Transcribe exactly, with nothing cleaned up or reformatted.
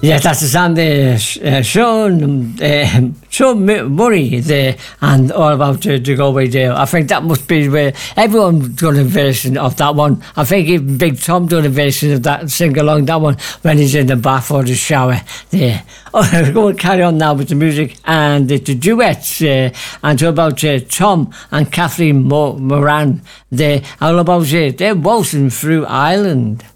Yeah, that's the song there. Uh, Sean, uh, Sean Murray there, and all about the, the Go Away there. I think that must be where everyone done a version of that one. I think even Big Tom done a version of that, sing along that one when he's in the bath or the shower there. Oh, we're going to carry on now with the music and the, the duets, uh, and talk about uh, Tom and Kathleen Mo- Moran there, all about uh, they're waltzing through Ireland.